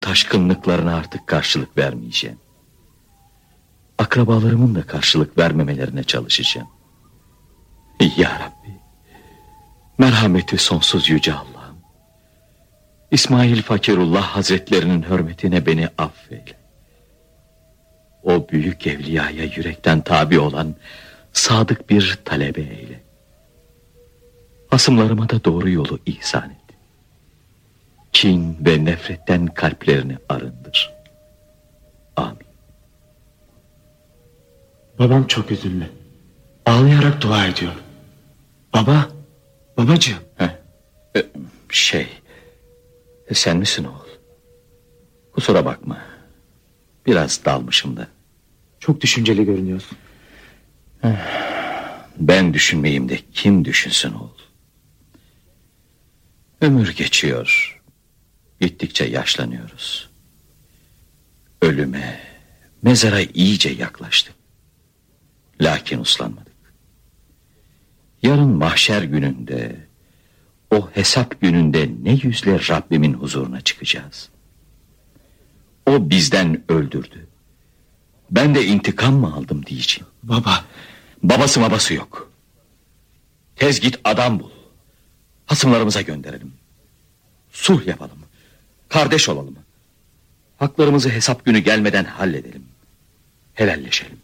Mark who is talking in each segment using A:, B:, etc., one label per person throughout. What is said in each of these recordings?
A: taşkınlıklarına artık karşılık vermeyeceğim. Akrabalarımın da karşılık vermemelerine çalışacağım. Ya Rabbi, merhameti sonsuz yüce Allah'ım, İsmail Fakirullah Hazretlerinin hürmetine beni affeyle. O büyük evliyaya yürekten tabi olan sadık bir talebe eyle. Hasımlarıma da doğru yolu ihsan et. Kin ve nefretten kalplerini arındır. Amin.
B: Babam çok üzüldü. Ağlayarak dua ediyor. Baba, babacığım.
A: Sen misin oğul? Kusura bakma. Biraz dalmışım da.
B: Çok düşünceli görünüyorsun.
A: Ben düşünmeyeyim de kim düşünsün oğul? Ömür geçiyor. Gittikçe yaşlanıyoruz. Ölüme, mezara iyice yaklaştık. Lakin uslanmadık. Yarın mahşer gününde, o hesap gününde ne yüzle Rabbimin huzuruna çıkacağız? O bizden öldürdü. Ben de intikam mı aldım diyeceğim.
B: Baba.
A: Babası yok. Tez git adam bul. Hasımlarımıza gönderelim. Sulh yapalım. Kardeş olalım. Haklarımızı hesap günü gelmeden halledelim. Helalleşelim.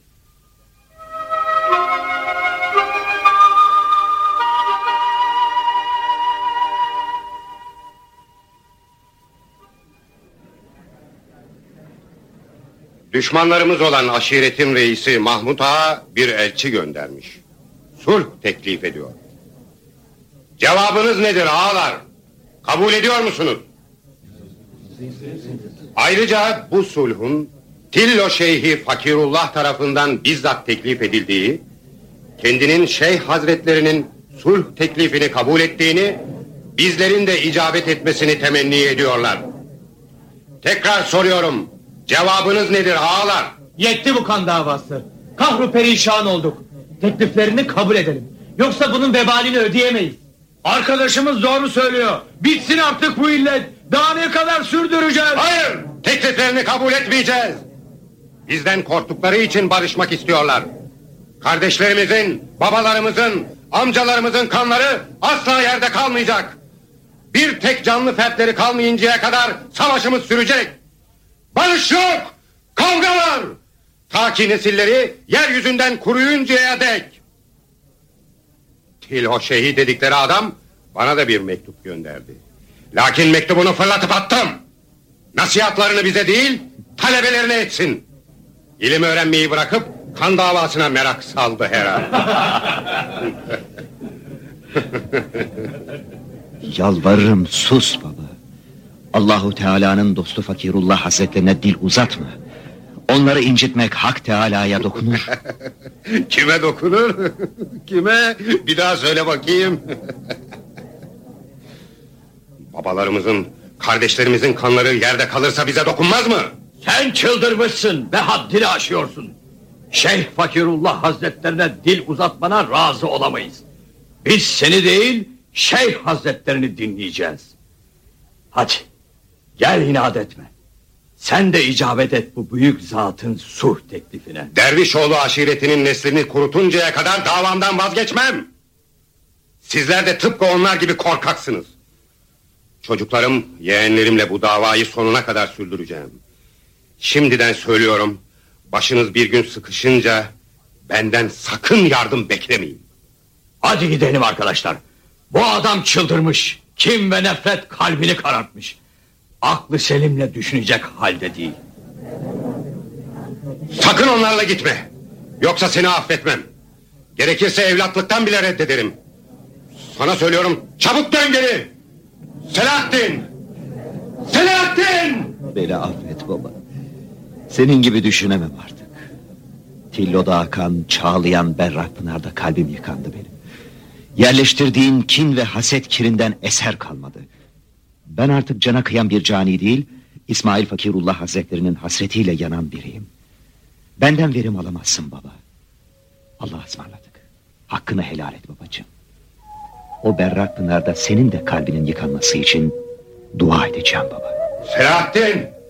C: Düşmanlarımız olan aşiretin reisi Mahmud Ağa bir elçi göndermiş. Sulh teklif ediyor. Cevabınız nedir ağalar? Kabul ediyor musunuz? Ayrıca bu sulhun Tillo Şeyhi Fakirullah tarafından bizzat teklif edildiği, kendinin Şeyh Hazretlerinin sulh teklifini kabul ettiğini, bizlerin de icabet etmesini temenni ediyorlar. Tekrar soruyorum, cevabınız nedir ağalar?
D: Yetti bu kan davası. Kahru perişan olduk. Tekliflerini kabul edelim. Yoksa bunun vebalini ödeyemeyiz. Arkadaşımız doğru söylüyor. Bitsin artık bu illet. Daha ne kadar sürdüreceğiz?
C: Hayır, tekliflerini kabul etmeyeceğiz. Bizden korktukları için barışmak istiyorlar. Kardeşlerimizin, babalarımızın, amcalarımızın kanları asla yerde kalmayacak. Bir tek canlı fertleri kalmayıncaya kadar savaşımız sürecek. Barış yok, kavga var. Ta ki nesilleri yeryüzünden kuruyuncaya dek. Tilho Şeyhi dedikleri adam bana da bir mektup gönderdi. Lakin mektubunu fırlatıp attım. Nasihatlarını bize değil, talebelerine etsin. İlim öğrenmeyi bırakıp kan davasına merak saldı herhalde.
E: Yalvarırım sus baba. Allahu Teala'nın dostu Fakirullah Hazretlerine dil uzatma. Onları incitmek Hak Teala'ya dokunur.
C: Kime dokunur? Kime? Bir daha söyle bakayım. Babalarımızın, kardeşlerimizin kanları yerde kalırsa bize dokunmaz mı?
D: Sen çıldırmışsın ve haddini aşıyorsun. Şeyh Fakirullah Hazretlerine dil uzatmana razı olamayız. Biz seni değil, Şeyh Hazretlerini dinleyeceğiz. Hadi, gel inat etme. Sen de icabet et bu büyük zatın sulh teklifine.
C: Dervişoğlu aşiretinin neslini kurutuncaya kadar davamdan vazgeçmem. Sizler de tıpkı onlar gibi korkaksınız. Çocuklarım, yeğenlerimle bu davayı sonuna kadar sürdüreceğim. Şimdiden söylüyorum, başınız bir gün sıkışınca benden sakın yardım beklemeyin.
D: Hadi gidelim arkadaşlar. Bu adam çıldırmış. Kim ve nefret kalbini karartmış. Aklı selimle düşünecek halde değil.
C: Sakın onlarla gitme. Yoksa seni affetmem. Gerekirse evlatlıktan bile reddederim. Sana söylüyorum, çabuk dön geri. Selahattin! Selahattin!
E: Beni affet baba. Senin gibi düşünemem artık. Tillo'da akan, çağlayan Berrakpınar'da kalbim yıkandı benim. Yerleştirdiğin kin ve haset kirinden eser kalmadı. Ben artık cana kıyan bir cani değil, İsmail Fakirullah Hazretlerinin hasretiyle yanan biriyim. Benden verim alamazsın baba. Allah'a ısmarladık. Hakkını helal et babacığım. O Berrakpınar'da senin de kalbinin yıkanması için dua edeceğim baba.
C: Selahattin!